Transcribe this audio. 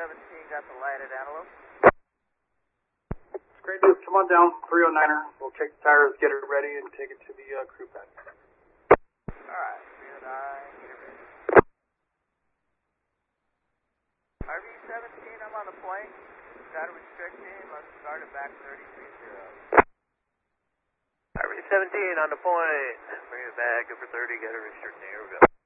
RV-17 got the light at Antelope. Great news. Come on down, 309er. We'll check the tires, get it ready, and take it to the crew pad. Alright, 309, get it ready. RV-17, I'm on the point. Data restricting, let's start it back 3030. RV-17 on the point. Bring it back, go for 30, get it restricting, here we go.